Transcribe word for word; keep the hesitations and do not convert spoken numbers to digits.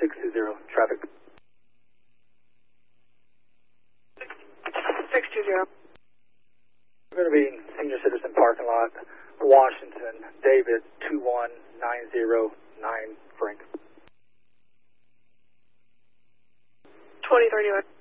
six two zero, traffic. six two zero. We're going to be in Senior Citizen Parking Lot, Washington, David two one nine zero nine, Frank. twenty thirty-one.